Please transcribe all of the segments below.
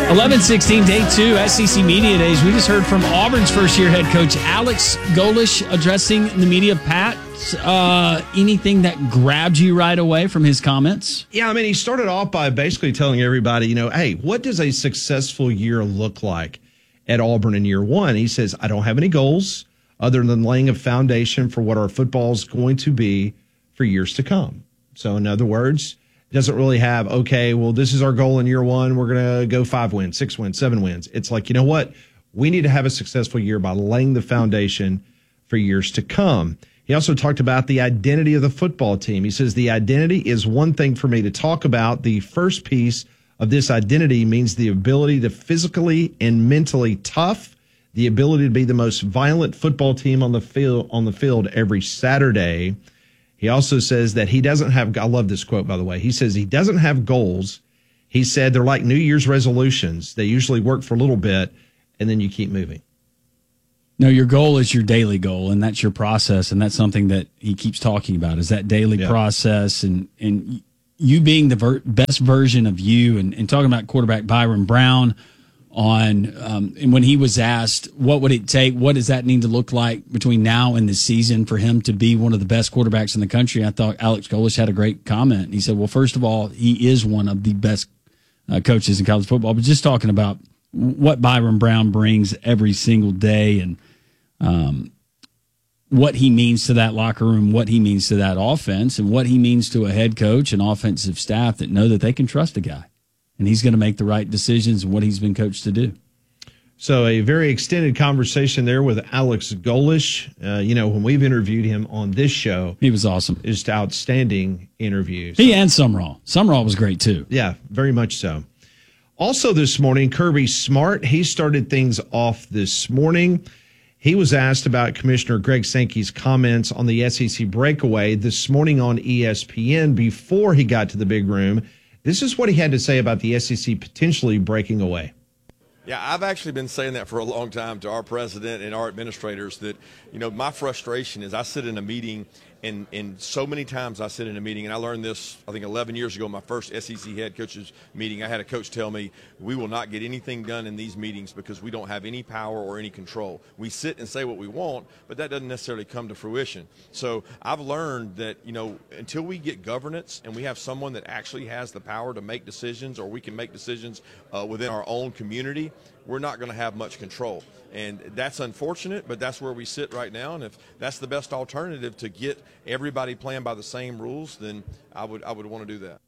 11:16, day 2, SEC Media Days. We just heard from Auburn's first-year head coach, Alex Golesh, addressing the media. Pat, anything that grabbed you right away from his comments? Yeah, I mean, he started off by basically telling everybody, hey, what does a successful year look like at Auburn in year one? He says, I don't have any goals other than laying a foundation for what our football is going to be for years to come. So, in other words, doesn't really have, okay, well, this is our goal in year one. We're going to go 5 wins, 6 wins, 7 wins. It's like, you know what? We need to have a successful year by laying the foundation for years to come. He also talked about the identity of the football team. He says, the identity is one thing for me to talk about. The first piece of this identity means the ability to physically and mentally tough, the ability to be the most violent football team on the field every Saturday. He also says that he doesn't have, I love this quote, by the way. He says he doesn't have goals. He said they're like New Year's resolutions. They usually work for a little bit, and then you keep moving. No, your goal is your daily goal, and that's your process, and that's something that he keeps talking about, is that daily process, and you being the best version of you, and talking about quarterback Byron Brown on and when he was asked what would it take, what does that need to look like between now and the season for him to be one of the best quarterbacks in the country, I thought Alex Golesh had a great comment. He said, well, first of all, he is one of the best coaches in college football, but just talking about what Byron Brown brings every single day, and what he means to that locker room, what he means to that offense, and what he means to a head coach and offensive staff that know that they can trust a guy. And he's going to make the right decisions and what he's been coached to do. So a very extended conversation there with Alex Golesh. When we've interviewed him on this show, he was awesome. Just outstanding interviews. He and Sumrall. Sumrall was great too. Yeah, very much so. Also this morning, Kirby Smart, he started things off this morning. He was asked about Commissioner Greg Sankey's comments on the SEC breakaway this morning on ESPN before he got to the big room. This is what he had to say about the SEC potentially breaking away. Yeah, I've actually been saying that for a long time to our president and our administrators that, my frustration is I sit in a meeting and so many times I sit in a meeting, and I learned this, I think 11 years ago, my first SEC head coaches meeting. I had a coach tell me, we will not get anything done in these meetings because we don't have any power or any control. We sit and say what we want, but that doesn't necessarily come to fruition. So I've learned that, until we get governance and we have someone that actually has the power to make decisions, or we can make decisions within our own community, we're not going to have much control. And that's unfortunate, but that's where we sit right now. And if that's the best alternative to get everybody playing by the same rules, then I would want to do that.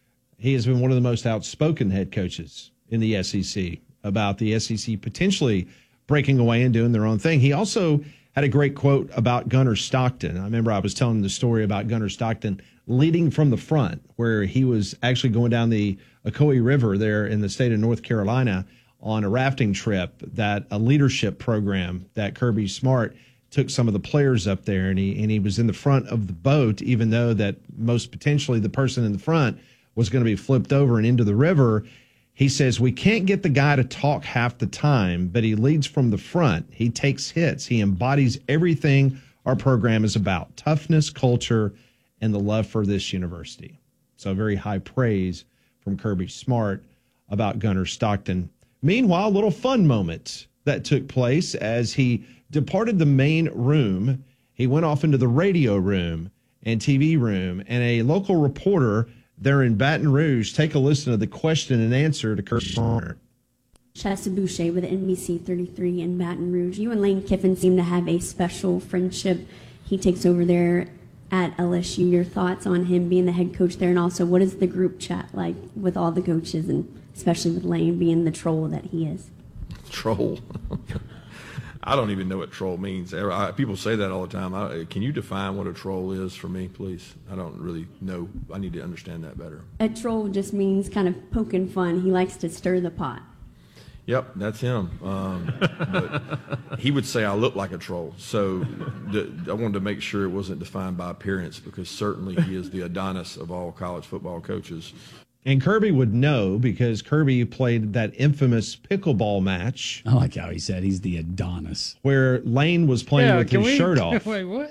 He has been one of the most outspoken head coaches in the SEC about the SEC potentially breaking away and doing their own thing. He also had a great quote about Gunnar Stockton. I remember I was telling the story about Gunnar Stockton leading from the front, where he was actually going down the Ocoee River there in the state of North Carolina on a rafting trip, that a leadership program that Kirby Smart took some of the players up there, and he was in the front of the boat, even though that most potentially the person in the front was going to be flipped over and into the river. He says, we can't get the guy to talk half the time, but he leads from the front. He takes hits. He embodies everything our program is about: toughness, culture, and the love for this university. So very high praise from Kirby Smart about Gunnar Stockton. Meanwhile, a little fun moment that took place as he departed the main room. He went off into the radio room and TV room, and a local reporter there in Baton Rouge, take a listen to the question and answer to Kirby Smart. Chessa Boucher with NBC 33 in Baton Rouge. You and Lane Kiffin seem to have a special friendship. He takes over there at LSU. Your thoughts on him being the head coach there, and also what is the group chat like with all the coaches, and especially with Lane being the troll that he is? Troll? I don't even know what troll means. People say that all the time. Can you define what a troll is for me, please? I don't really know. I need to understand that better. A troll just means kind of poking fun. He likes to stir the pot. Yep, that's him. But he would say I look like a troll. So I wanted to make sure it wasn't defined by appearance, because certainly he is the Adonis of all college football coaches. And Kirby would know, because Kirby played that infamous pickleball match. I like how he said he's the Adonis, where Lane was playing with his shirt off. Wait, what?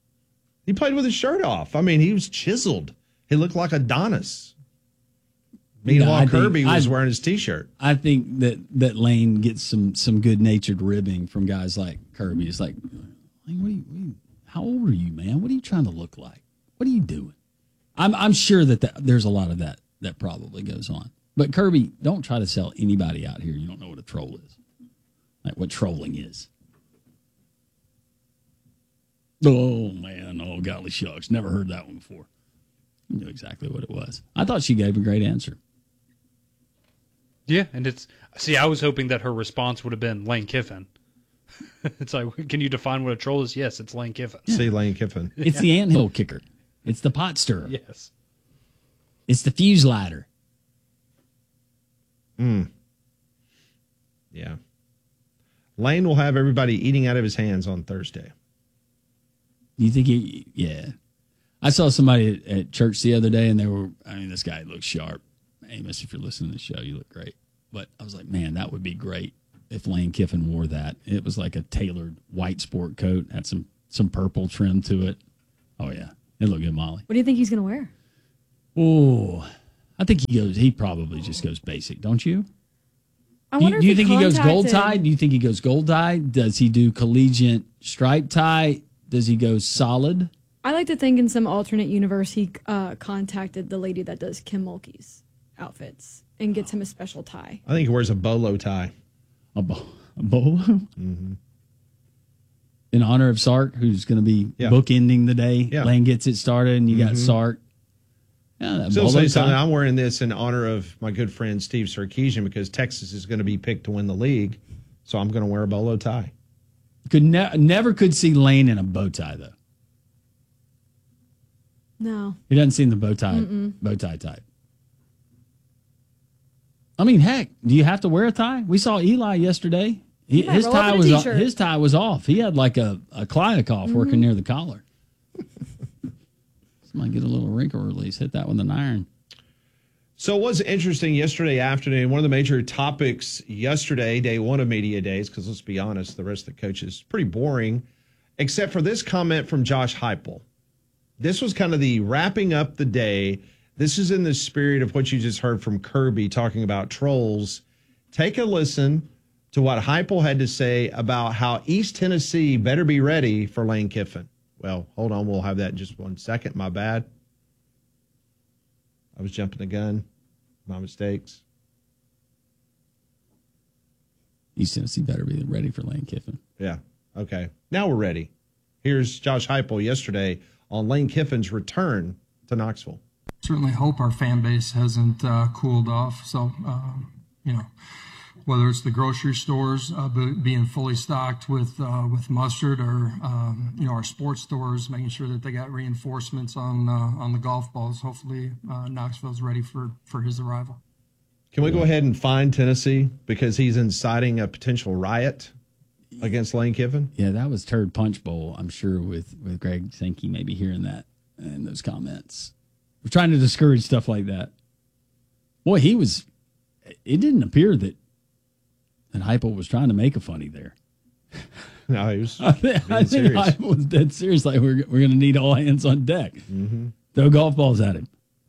He played with his shirt off. I mean, he was chiseled. He looked like Adonis. Meanwhile, Kirby was wearing his T-shirt. I think that Lane gets some good-natured ribbing from guys like Kirby. It's like, Lane, how old are you, man? What are you trying to look like? What are you doing? I'm sure that there's a lot of that probably goes on. But Kirby, don't try to sell anybody out here. You don't know what a troll is, like what trolling is. Oh man, oh golly shucks, never heard that one before. You knew exactly what it was. I thought she gave a great answer. Yeah, and I was hoping that her response would have been Lane Kiffin. It's like, can you define what a troll is? Yes, it's Lane Kiffin. Yeah. See, Lane Kiffin. It's the anthill kicker. It's the pot stirrer. Yes. It's the fuse lighter. Yeah. Lane will have everybody eating out of his hands on Thursday. You think yeah. I saw somebody at church the other day, and this guy looks sharp. Amos, if you're listening to the show, you look great. But I was like, man, that would be great if Lane Kiffin wore that. It was like a tailored white sport coat, had some purple trim to it. Oh, yeah. It looked good, Molly. What do you think he's going to wear? Oh, I think he probably just goes basic, don't you? I wonder Do you if think he goes gold tie? Do you think he goes gold tie? Does he do collegiate stripe tie? Does he go solid? I like to think in some alternate universe he contacted the lady that does Kim Mulkey's outfits and gets him a special tie. I think he wears a bolo tie. A bolo? Mm-hmm. In honor of Sark, who's going to be bookending the day. Yeah. Lane gets it started, and you got Sark. Yeah, so say something. I'm wearing this in honor of my good friend Steve Sarkisian because Texas is going to be picked to win the league. So I'm going to wear a bolo tie. Never could see Lane in a bow tie, though. No. He doesn't seem the bow tie type. I mean, heck, do you have to wear a tie? We saw Eli yesterday. His tie was off. He had like a Kliakoff working near the collar. Somebody get a little wrinkle release. Hit that with an iron. So it was interesting yesterday afternoon. One of the major topics yesterday, day one of media days, because let's be honest, the rest of the coaches pretty boring, except for this comment from Josh Heupel. This was kind of the wrapping up the day. This is in the spirit of what you just heard from Kirby talking about trolls. Take a listen to what Heupel had to say about how East Tennessee better be ready for Lane Kiffin. Well, hold on. We'll have that in just 1 second. My bad. I was jumping the gun. My mistakes. East Tennessee better be ready for Lane Kiffin. Yeah. Okay. Now we're ready. Here's Josh Heupel yesterday on Lane Kiffin's return to Knoxville. Certainly hope our fan base hasn't cooled off. So, whether it's the grocery stores being fully stocked with mustard, or our sports stores making sure that they got reinforcements on the golf balls. Hopefully, Knoxville's ready for his arrival. Can we go ahead and fine Tennessee because he's inciting a potential riot against Lane Kiffin? Yeah, that was Turd Punch Bowl. I'm sure with Greg Sankey maybe hearing that in those comments. We're trying to discourage stuff like that. Boy, it didn't appear that Heupel was trying to make a funny there. No, he was I think Heupel was dead serious. Like, we're going to need all hands on deck. Mm-hmm. Throw golf balls at him.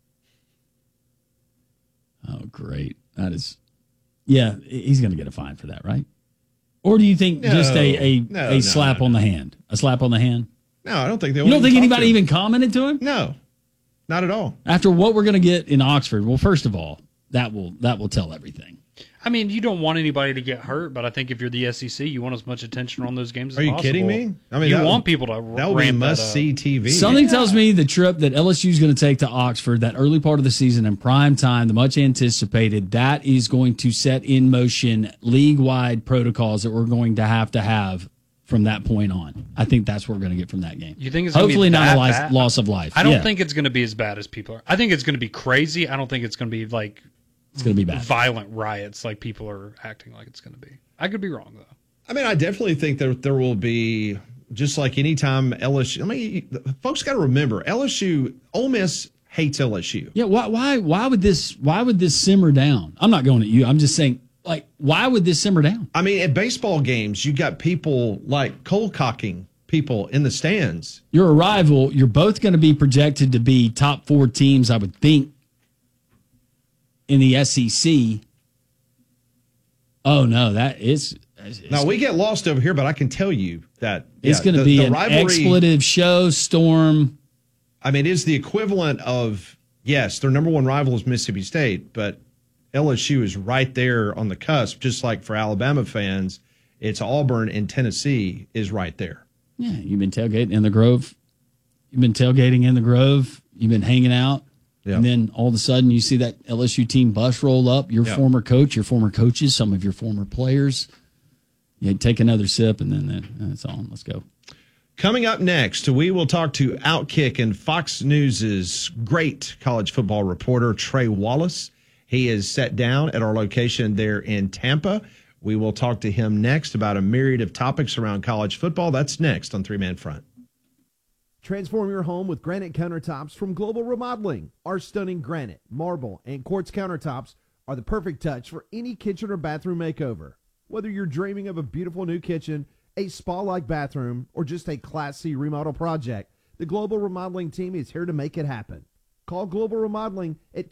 Oh, great. That is, yeah, he's going to get a fine for that, right? Or do you think just a slap on the hand? A slap on the hand? No, I don't think they. You don't think anybody even commented to him? No, not at all. After what we're going to get in Oxford, well, first of all, that will tell everything. I mean, you don't want anybody to get hurt, but I think if you're the SEC, you want as much attention on those games as possible. Are you kidding me? I mean, you want people to that would be must-see TV. Something tells me the trip that LSU is going to take to Oxford, that early part of the season in prime time, the much anticipated, that is going to set in motion league-wide protocols that we're going to have from that point on. I think that's what we're going to get from that game. You think it's hopefully not a loss of life? I don't think it's going to be as bad as people are. I think it's going to be crazy. I don't think it's going to be like. It's going to be bad. Violent riots like people are acting like it's going to be. I could be wrong, though. I mean, I definitely think that there will be, just like any time LSU. I mean, folks got to remember, Ole Miss hates LSU. Yeah, why would this simmer down? I'm not going at you. I'm just saying, like, why would this simmer down? I mean, at baseball games, you got people like cold cocking people in the stands. Your arrival, you're both going to be projected to be top 4 teams, I would think, in the SEC. Oh no, that is. Now we get lost over here, but I can tell you that it's going to be an expletive show storm. I mean, it's the equivalent of, yes, their number one rival is Mississippi State, but LSU is right there on the cusp. Just like for Alabama fans, it's Auburn, and Tennessee is right there. Yeah, you've been tailgating in the Grove. You've been hanging out. Yep. And then all of a sudden you see that LSU team bus roll up, your former coach, your former coaches, some of your former players. You take another sip, and then it's on. Let's go. Coming up next, we will talk to Outkick and Fox News' great college football reporter, Trey Wallace. He is set down at our location there in Tampa. We will talk to him next about a myriad of topics around college football. That's next on Three Man Front. Transform your home with granite countertops from Global Remodeling. Our stunning granite, marble, and quartz countertops are the perfect touch for any kitchen or bathroom makeover. Whether you're dreaming of a beautiful new kitchen, a spa-like bathroom, or just a Class C remodel project, the Global Remodeling team is here to make it happen. Call Global Remodeling at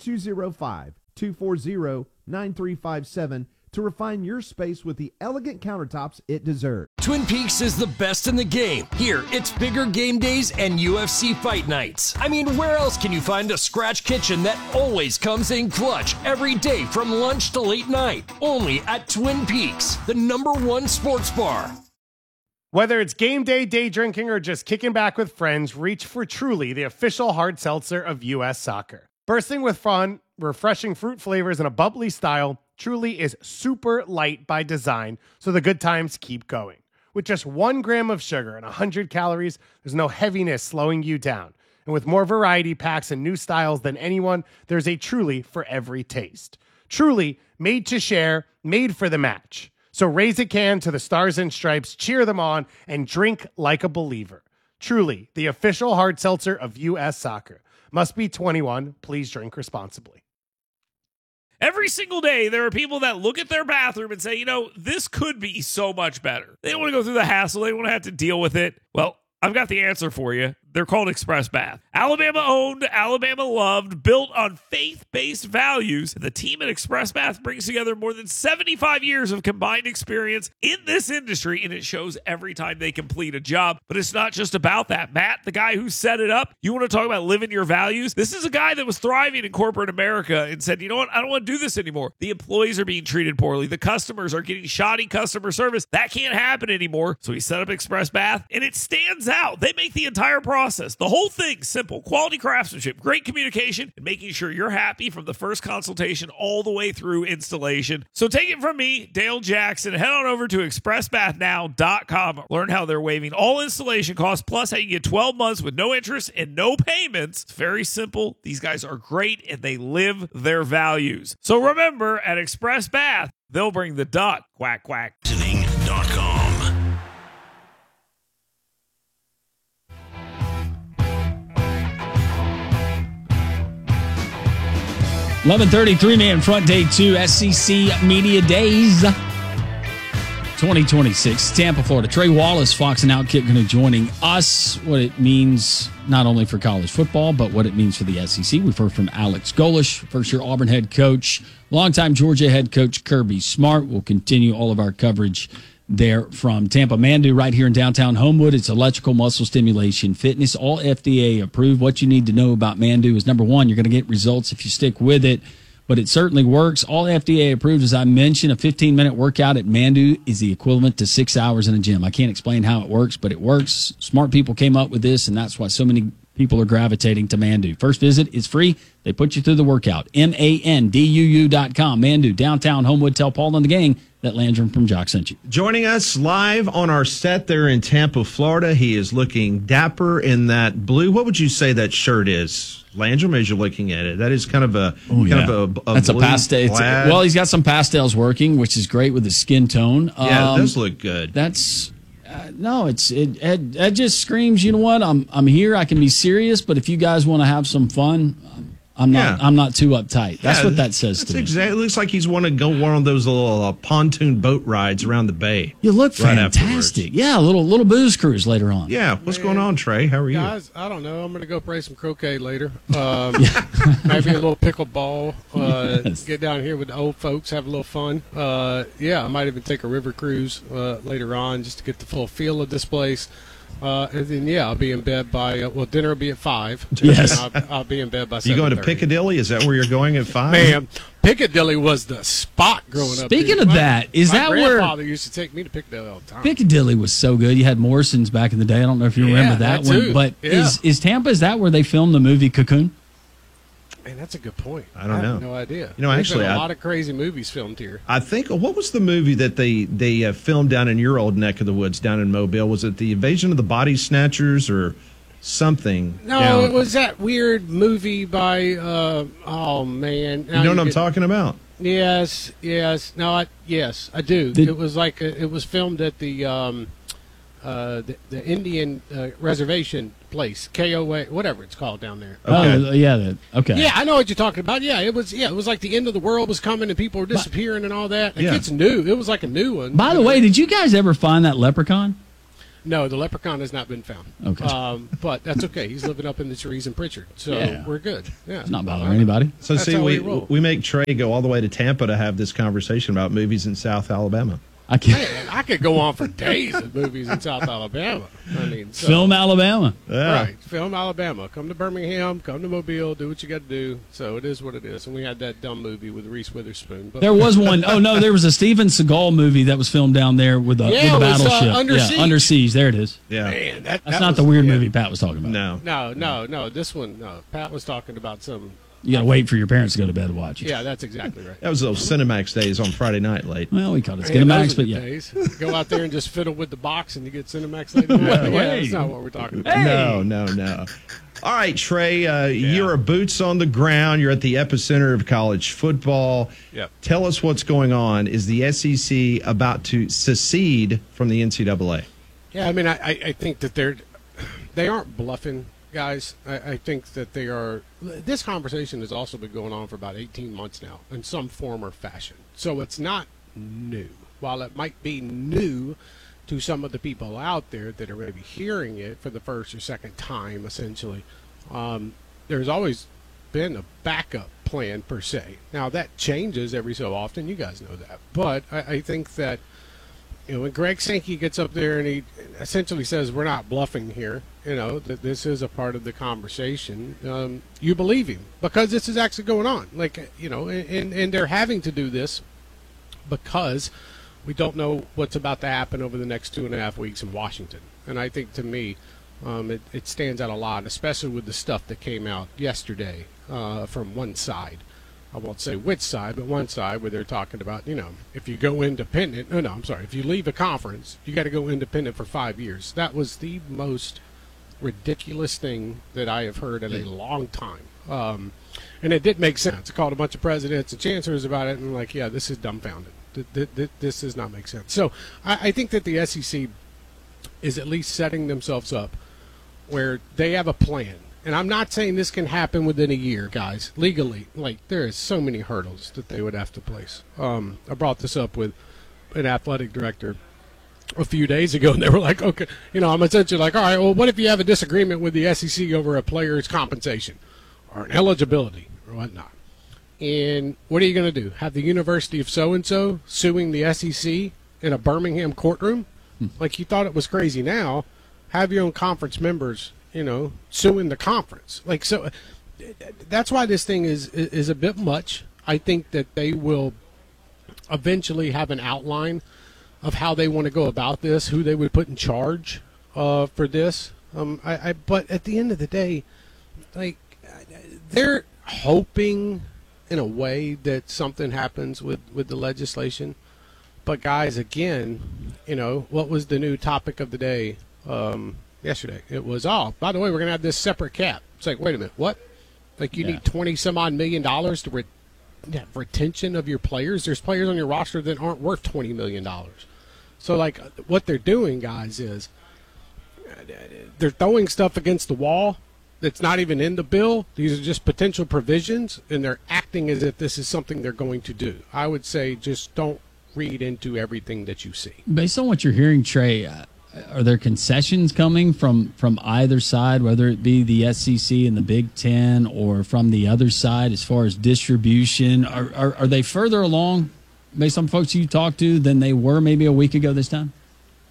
205-240-9357 to refine your space with the elegant countertops it deserves. Twin Peaks is the best in the game. Here, it's bigger game days and UFC fight nights. I mean, where else can you find a scratch kitchen that always comes in clutch every day from lunch to late night? Only at Twin Peaks, the #1 sports bar. Whether it's game day, day drinking, or just kicking back with friends, reach for Truly, the official hard seltzer of U.S. Soccer. Bursting with fun, refreshing fruit flavors, and a bubbly style, Truly is super light by design, so the good times keep going. With just 1 gram of sugar and 100 calories, there's no heaviness slowing you down. And with more variety packs and new styles than anyone, there's a Truly for every taste. Truly, made to share, made for the match. So raise a can to the Stars and Stripes, cheer them on, and drink like a believer. Truly, the official hard seltzer of U.S. Soccer. Must be 21. Please drink responsibly. Every single day, there are people that look at their bathroom and say, you know, this could be so much better. They don't want to go through the hassle. They don't want to have to deal with it. Well, I've got the answer for you. They're called Express Bath. Alabama owned, Alabama loved, built on faith-based values. The team at Express Bath brings together more than 75 years of combined experience in this industry, and it shows every time they complete a job. But it's not just about that. Matt, the guy who set it up, you want to talk about living your values? This is a guy that was thriving in corporate America and said, you know what? I don't want to do this anymore. The employees are being treated poorly. The customers are getting shoddy customer service. That can't happen anymore. So he set up Express Bath, and it stands out. They make the entire process, the whole thing, simple. Quality craftsmanship, great communication, and making sure you're happy from the first consultation all the way through installation. So take it from me, Dale Jackson. Head on over to expressbathnow.com. Learn how they're waiving all installation costs, plus how you get 12 months with no interest and no payments. It's very simple. These guys are great, and they live their values. So remember, at Express Bath, they'll bring the duck. Quack, quack. Listening.com. 11:33 man front day 2 SEC Media Days 2026 Tampa, Florida. Trey Wallace, Fox and Outkick, going to joining us. What it means not only for college football, but what it means for the SEC. We've heard from Alex Golesh, first-year Auburn head coach, longtime Georgia head coach Kirby Smart. We'll continue all of our coverage there from Tampa. Mandu right here in downtown Homewood. It's electrical muscle stimulation fitness, all FDA approved. What you need to know about Mandu is, number one, you're going to get results if you stick with it, but it certainly works. All FDA approved. As I mentioned, a 15-minute workout at Mandu is the equivalent to 6 hours in a gym. I can't explain how it works, but it works. Smart people came up with this, and that's why so many people are gravitating to Mandu. First visit is free. They put you through the workout. MANDUU.com. Mandu, downtown Homewood. Tell Paul and the gang that Landrum from Jock sent you. Joining us live on our set there in Tampa, Florida. He is looking dapper in that blue. What would you say that shirt is, Landrum, as you're looking at it? That is kind of a that's blue a pastel. Well, he's got some pastels working, which is great with the skin tone. Yeah, it does look good. That's no, it just screams. You know what? I'm here. I can be serious, but if you guys want to have some fun, I'm not too uptight. That's what that says to me. Exactly. It looks like he's want to go one of those little pontoon boat rides around the bay. You look fantastic. Yeah, a little booze cruise later on. Yeah. What's going on, Trey? How are you? Guys, I don't know. I'm going to go play some croquet later. Maybe a little pickleball. Yes. Get down here with the old folks, have a little fun. I might even take a river cruise later on just to get the full feel of this place. And then, I'll be in bed by, dinner will be at 5. Yes. I'll be in bed by 7:30. You going to Piccadilly? Is that where you're going at 5? Man, Piccadilly was the spot growing up. Speaking of that, is that where... My grandfather used to take me to Piccadilly all the time. Piccadilly was so good. You had Morrison's back in the day. I don't know if you remember that one. Too. But is Tampa, is that where they filmed the movie Cocoon? Man, that's a good point. I don't know. have no idea. There's been a lot of crazy movies filmed here. I think, what was the movie that they filmed down in your old neck of the woods down in Mobile? Was it The Invasion of the Body Snatchers or something? No, it was that weird movie by, oh, man. You know what I'm talking about? Yes. No, I do. It was like, it was filmed at the Indian reservation place, KOA, whatever it's called down there. Okay. Okay. Yeah, I know what you're talking about. Yeah, it was like the end of the world was coming and people were disappearing and all that. It's new. It was like a new one. By the way, did you guys ever find that leprechaun? No, the leprechaun has not been found. Okay. But that's okay. He's living up in the trees in Pritchard, so we're good. Yeah, it's not bothering anybody. So that's we make Trey go all the way to Tampa to have this conversation about movies in South Alabama. I could go on for days of movies in South Alabama. I mean, Film Alabama. Yeah. Right, Film Alabama. Come to Birmingham, come to Mobile, do what you got to do. So it is what it is. And we had that dumb movie with Reese Witherspoon. But there was one. Oh no, there was a Steven Seagal movie that was filmed down there with a battleship. Under Siege. Under Siege. There it is. Yeah, man, that's not the weird movie Pat was talking about. No. This one, no. Pat was talking about some. You got to wait for your parents to go to bed to watch it. Yeah, that's exactly right. That was those Cinemax days on Friday night late. Well, we called it Cinemax, but yeah. Days. Go out there and just fiddle with the box and you get Cinemax late night. That's not what we're talking about. No. All right, Trey, you're a boots on the ground. You're at the epicenter of college football. Yep. Tell us what's going on. Is the SEC about to secede from the NCAA? Yeah, I mean, I think that they aren't bluffing, guys. I think that they are. This conversation has also been going on for about 18 months now in some form or fashion. So it's not new. While it might be new to some of the people out there that are maybe hearing it for the first or second time, essentially, there's always been a backup plan per se. Now, that changes every so often. You guys know that. But I think that when Greg Sankey gets up there and he essentially says, we're not bluffing here, that this is a part of the conversation, you believe him because this is actually going on. And they're having to do this because we don't know what's about to happen over the next 2.5 weeks in Washington. And I think, to me, it stands out a lot, especially with the stuff that came out yesterday from one side. I won't say which side, but one side where they're talking about, if you go independent, if you leave a conference, you got to go independent for 5 years. That was the most ridiculous thing that I have heard in a long time. And it did make sense. I called a bunch of presidents and chancellors about it, and I'm like, yeah, this is dumbfounded. This does not make sense. So I think that the SEC is at least setting themselves up where they have a plan. And I'm not saying this can happen within a year, guys. Legally, there is so many hurdles that they would have to place. I brought this up with an athletic director a few days ago, and they were like, okay, I'm essentially like, all right, well, what if you have a disagreement with the SEC over a player's compensation or an eligibility or whatnot? And what are you going to do? Have the University of so-and-so suing the SEC in a Birmingham courtroom? Like you thought it was crazy now. Have your own conference members suing the conference. So that's why this thing is a bit much. I think that they will eventually have an outline of how they want to go about this, who they would put in charge for this. But at the end of the day, they're hoping in a way that something happens with the legislation. But guys, again, what was the new topic of the day yesterday? It was, by the way, we're going to have this separate cap. It's like, wait a minute, what? You need $20-some-odd million to retention of your players? There's players on your roster that aren't worth $20 million. So, what they're doing, guys, is they're throwing stuff against the wall, It's not even in the bill. These are just potential provisions, and they're acting as if this is something they're going to do. I would say just don't read into everything that you see. Based on what you're hearing, Trey, are there concessions coming from either side, whether it be the SEC and the Big Ten or from the other side as far as distribution? Are they further along, based on folks you talked to, than they were maybe a week ago this time?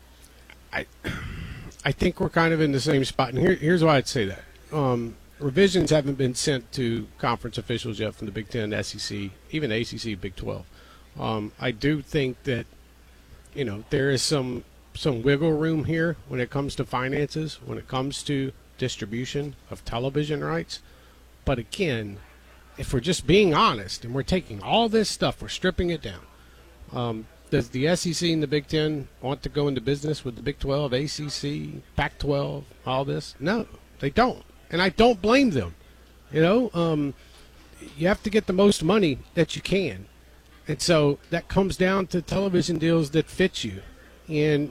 I think we're kind of in the same spot, and here's why I'd say that. Revisions haven't been sent to conference officials yet from the Big Ten, SEC, even ACC, Big 12. I do think that, there is some wiggle room here when it comes to finances, when it comes to distribution of television rights. But again, if we're just being honest and we're taking all this stuff, we're stripping it down. Does the SEC and the Big Ten want to go into business with the Big 12, ACC, Pac-12, all this? No, they don't. And I don't blame them. You have to get the most money that you can. And so that comes down to television deals that fit you. And,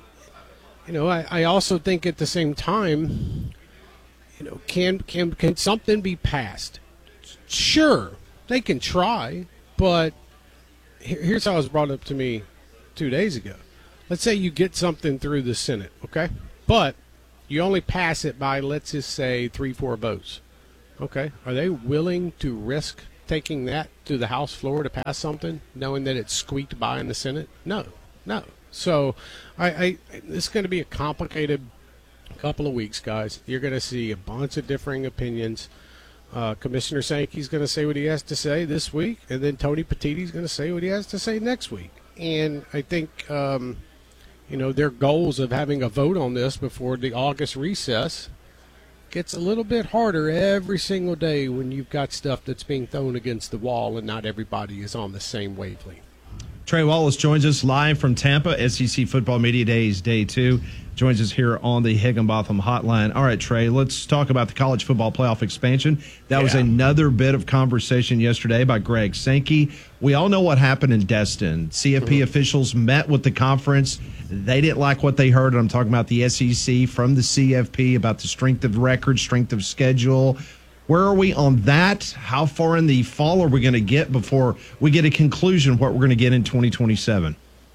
I also think at the same time, can something be passed? Sure, they can try, but here's how it was brought up to me 2 days ago. Let's say you get something through the Senate, okay? But you only pass it by, let's just say, 3-4 votes. Okay, are they willing to risk taking that to the House floor to pass something, knowing that it's squeaked by in the Senate? No. So it's going to be a complicated couple of weeks, guys. You're going to see a bunch of differing opinions. Commissioner Sankey's going to say what he has to say this week, and then Tony Petitti's going to say what he has to say next week. And I think, their goals of having a vote on this before the August recess gets a little bit harder every single day when you've got stuff that's being thrown against the wall and not everybody is on the same wavelength. Trey Wallace joins us live from Tampa, SEC Football Media Days, Day 2. Joins us here on the Higginbotham Hotline. All right, Trey, let's talk about the college football playoff expansion. That was another bit of conversation yesterday by Greg Sankey. We all know what happened in Destin. CFP officials met with the conference. They didn't like what they heard. I'm talking about the SEC from the CFP about the strength of record, strength of schedule. Where are we on that? How far in the fall are we going to get before we get a conclusion of what we're going to get in 2027?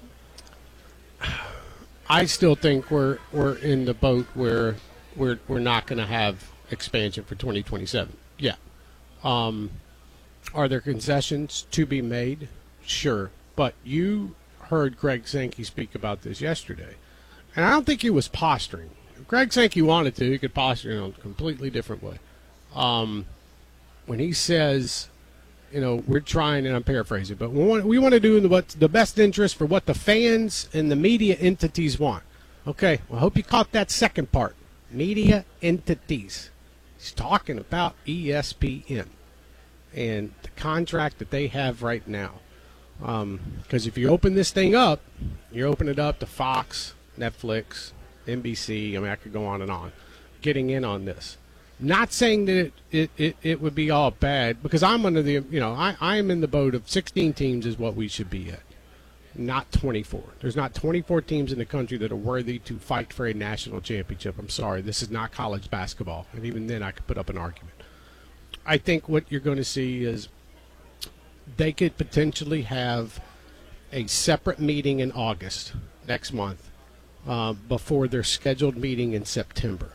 I still think we're in the boat where we're not going to have expansion for 2027. Yeah. Are there concessions to be made? Sure. But you heard Greg Sankey speak about this yesterday, and I don't think he was posturing. If Greg Sankey wanted to, he could posture in a completely different way. When he says, we're trying, and I'm paraphrasing, but we want to do what's the best interest for what the fans and the media entities want. Okay, well, I hope you caught that second part. Media entities. He's talking about ESPN and the contract that they have right now. Because if you open this thing up, you open it up to Fox, Netflix, NBC, I could go on and on, getting in on this. Not saying that it would be all bad, because I'm under the, I am in the boat of 16 teams is what we should be at, not 24. There's not 24 teams in the country that are worthy to fight for a national championship. I'm sorry, this is not college basketball, and even then I could put up an argument. I think what you're going to see is they could potentially have a separate meeting in August next month before their scheduled meeting in September.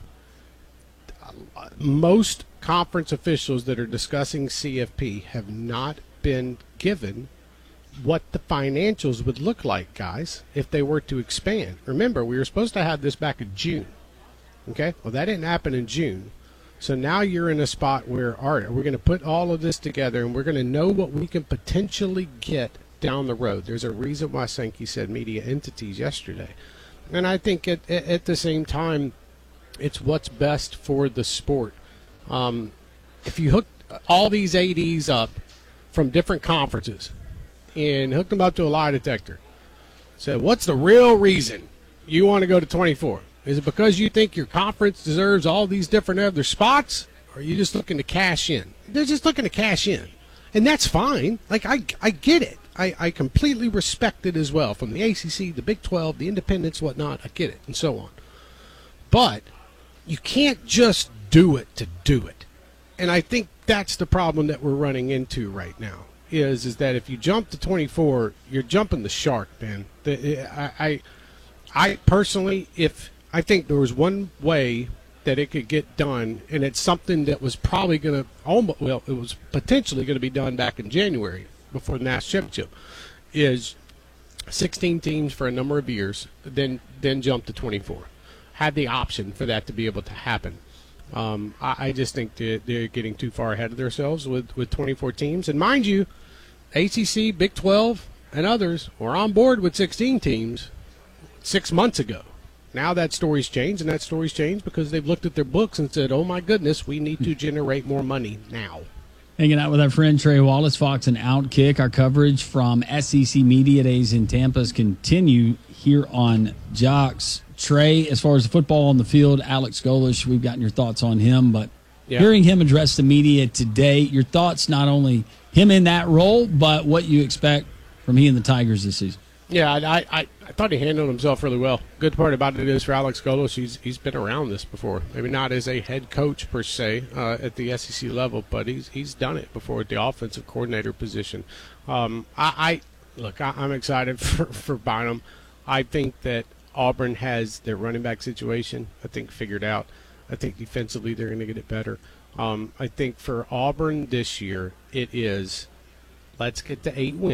Most conference officials that are discussing CFP have not been given what the financials would look like, guys, if they were to expand. Remember, we were supposed to have this back in June. Okay? Well, that didn't happen in June. So now you're in a spot where, all right, we're going to put all of this together and we're going to know what we can potentially get down the road. There's a reason why Sankey said media entities yesterday. And I think at the same time, it's what's best for the sport. If you hook all these ADs up from different conferences and hook them up to a lie detector, said, what's the real reason you want to go to 24? Is it because you think your conference deserves all these different other spots, or are you just looking to cash in? They're just looking to cash in, and that's fine. Like, I get it. I completely respect it as well, from the ACC, the Big 12, the independents, whatnot. I get it, and so on. But you can't just do it to do it. And I think that's the problem that we're running into right now, is that if you jump to 24, you're jumping the shark, man. I personally, if I think there was one way that it could get done, and it's something that was probably going to it was potentially going to be done back in January before the national championship, is 16 teams for a number of years, then jump to 24. Had the option for that to be able to happen. I just think they're getting too far ahead of themselves with 24 teams. And mind you, ACC, Big 12, and others were on board with 16 teams 6 months ago. Now that story's changed, and that story's changed because they've looked at their books and said, oh, my goodness, we need to generate more money now. Hanging out with our friend Trey Wallace, Fox and Outkick. Our coverage from SEC Media Days in Tampa continue here on Jocks. Trey, as far as the football on the field, Alex Golesh, we've gotten your thoughts on him, but hearing him address the media today, your thoughts, not only him in that role, but what you expect from he and the Tigers this season. Yeah, I thought he handled himself really well. Good part about it is for Alex Golesh, he's been around this before. Maybe not as a head coach per se at the SEC level, but he's done it before at the offensive coordinator position. I'm excited for Bynum. I think that Auburn has their running back situation, I think, figured out. I think defensively they're going to get it better. I think for Auburn this year, it is let's get to 8 wins.